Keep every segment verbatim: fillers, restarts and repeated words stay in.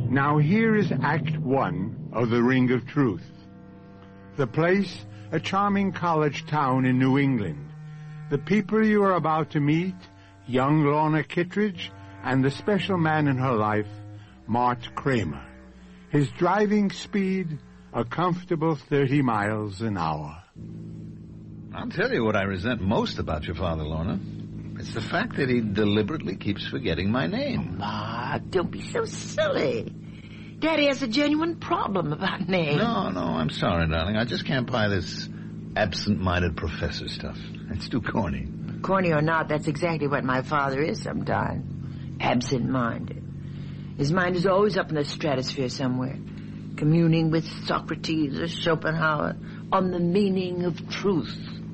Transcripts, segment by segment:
Now here is Act One of The Ring of Truth. The place, a charming college town in New England. The people you are about to meet, young Lorna Kittredge and the special man in her life, Mart Kramer. His driving speed, a comfortable thirty miles an hour. I'll tell you what I resent most about your father, Lorna. It's the fact that he deliberately keeps forgetting my name. Oh, Mark, don't be so silly. Daddy has a genuine problem about names. No, no, I'm sorry, darling. I just can't buy this absent-minded professor stuff. It's too corny. Corny or not, that's exactly what my father is sometimes. Absent-minded. His mind is always up in the stratosphere somewhere, communing with Socrates or Schopenhauer on the meaning of truth.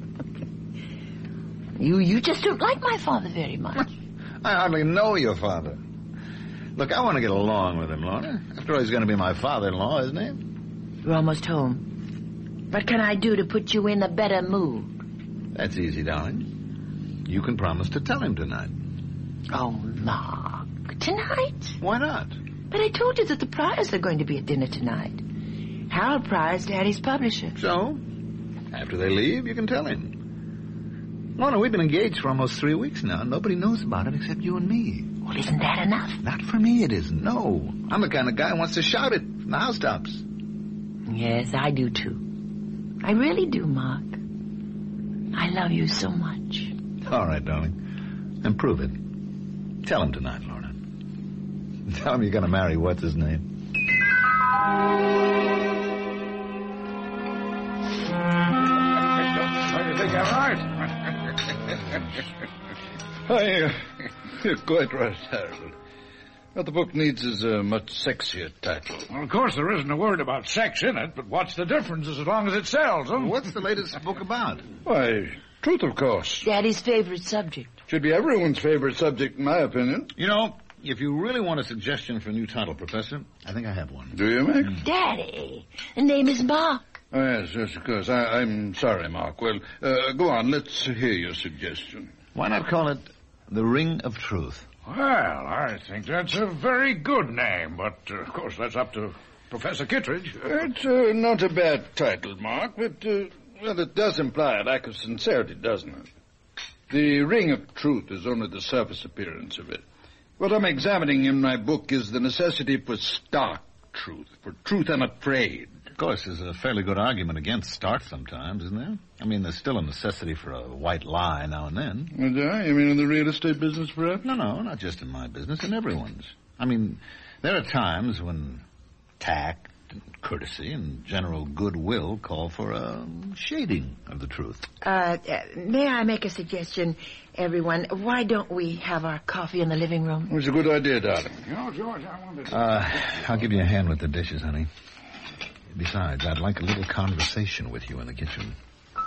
you you just don't like my father very much. I hardly know your father. Look, I want to get along with him, Lorna. After all, he's going to be my father-in-law, isn't he? You're almost home. What can I do to put you in a better mood? That's easy, darling. You can promise to tell him tonight. Oh, Mark. Tonight? Why not? But I told you that the Pryors are going to be at dinner tonight. Harold Pryor's Daddy's publisher. So, after they leave, you can tell him. Lorna, we've been engaged for almost three weeks now. Nobody knows about it except you and me. Well, isn't that enough? Not for me, it isn't. No. I'm the kind of guy who wants to shout it from the housetops. Yes, I do, too. I really do, Mark. I love you so much. All right, darling. Then prove it. Tell him tonight, Lorna. Tell him you're going to marry what's-his-name. Don't you think I'm right? I, uh, you're quite right, Harold. What the book needs is a much sexier title. Well, of course, there isn't a word about sex in it, but what's the difference as long as it sells, huh? What's the latest book about? Why, truth, of course. Daddy's favorite subject. Should be everyone's favorite subject, in my opinion. You know, if you really want a suggestion for a new title, Professor, I think I have one. Do you, Mac? Daddy, the name is Mark. Oh, yes, yes, of course. I, I'm sorry, Mark. Well, uh, go on. Let's hear your suggestion. Why not call it The Ring of Truth? Well, I think that's a very good name, but, uh, of course, that's up to Professor Kittredge. It's uh, not a bad title, Mark, but, uh, well, it does imply a lack of sincerity, doesn't it? The Ring of Truth is only the surface appearance of it. What I'm examining in my book is the necessity for stark truth, for truth unafraid. Of course, there's a fairly good argument against stark sometimes, isn't there? I mean, there's still a necessity for a white lie now and then. And, uh, you mean in the real estate business, perhaps? No, no, not just in my business, in everyone's. I mean, there are times when tact and courtesy and general goodwill call for a shading of the truth. Uh, uh, may I make a suggestion, everyone? Why don't we have our coffee in the living room? It was a good idea, darling. You know, George, I wanted to... Uh, I'll give you a hand with the dishes, honey. Besides, I'd like a little conversation with you in the kitchen.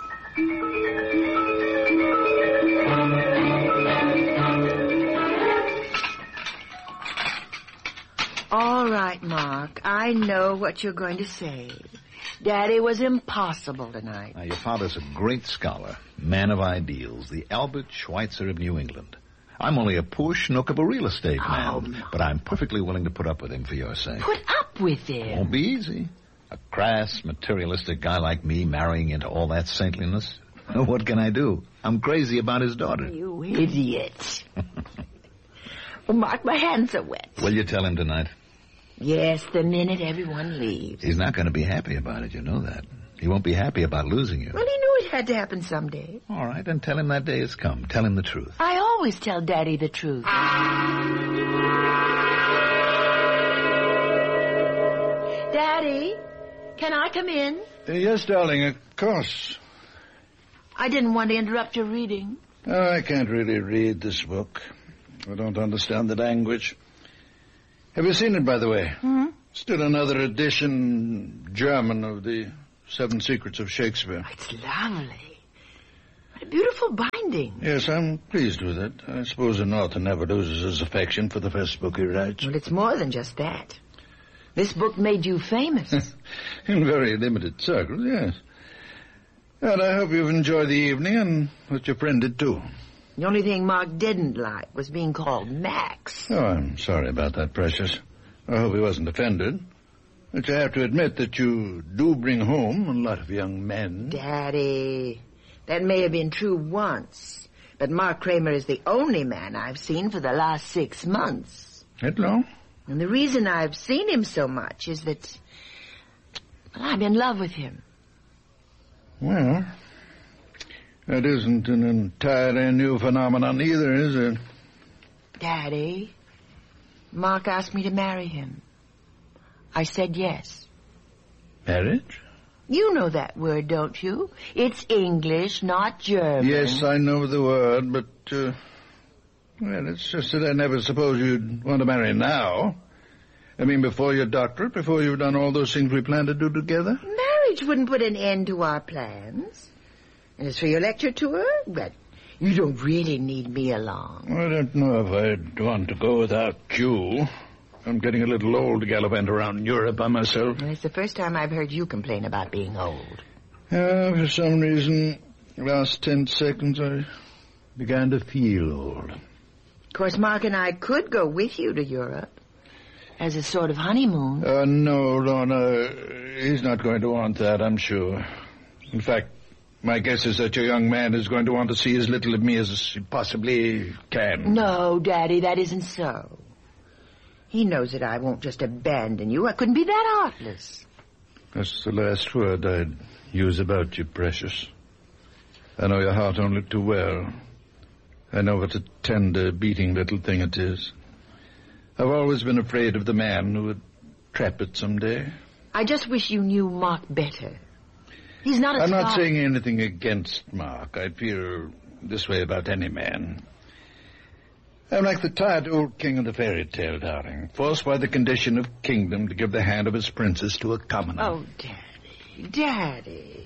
All right, Mark. I know what you're going to say. Daddy was impossible tonight. Now, your father's a great scholar, man of ideals, the Albert Schweitzer of New England. I'm only a poor schnook of a real estate man, Oh, no. but I'm perfectly willing to put up with him for your sake. Put up with It him. won't be easy. A crass, materialistic guy like me marrying into all that saintliness. What can I do? I'm crazy about his daughter. You idiot. Oh, Mark, my hands are wet. Will you tell him tonight? Yes, the minute everyone leaves. He's not going to be happy about it, you know that. He won't be happy about losing you. Well, he knew it had to happen someday. All right, then tell him that day has come. Tell him the truth. I always tell Daddy the truth. Daddy, can I come in? Uh, yes, darling, of course. I didn't want to interrupt your reading. Oh, I can't really read this book. I don't understand the language. Have you seen it, by the way? Hmm? Still another edition, German, of the Seven Secrets of Shakespeare. It's lovely. What a beautiful binding. Yes, I'm pleased with it. I suppose an author never loses his affection for the first book he writes. Well, it's more than just that. This book made you famous. In very limited circles, yes. And I hope you've enjoyed the evening and that your friend did too. The only thing Mark didn't like was being called Max. Oh, I'm sorry about that, Precious. I hope he wasn't offended. But you have to admit that you do bring home a lot of young men. Daddy, that may have been true once, but Mark Kramer is the only man I've seen for the last six months. That long? And the reason I've seen him so much is that, well, I'm in love with him. Well, that isn't an entirely new phenomenon either, is it? Daddy, Mark asked me to marry him. I said yes. Marriage? You know that word, don't you? It's English, not German. Yes, I know the word, but, uh, well, it's just that I never supposed you'd want to marry now. I mean, before your doctorate, before you've done all those things we plan to do together. Marriage wouldn't put an end to our plans. And as for your lecture tour, well, you don't really need me along. I don't know if I'd want to go without you. I'm getting a little old to gallivant around Europe by myself. Well, it's the first time I've heard you complain about being old. Uh, for some reason, last ten seconds, I began to feel old. Of course, Mark and I could go with you to Europe as a sort of honeymoon. Uh, no, Lorna, he's not going to want that, I'm sure. In fact, my guess is that your young man is going to want to see as little of me as he possibly can. No, Daddy, that isn't so. He knows that I won't just abandon you. I couldn't be that heartless. That's the last word I'd use about you, precious. I know your heart only too well. I know what a tender, beating little thing it is. I've always been afraid of the man who would trap it someday. I just wish you knew Mark better. He's not a I'm star. not saying anything against Mark. I feel this way about any man. I'm like the tired old king of the fairy tale, darling, forced by the condition of kingdom to give the hand of his princess to a commoner. Oh, Daddy, Daddy.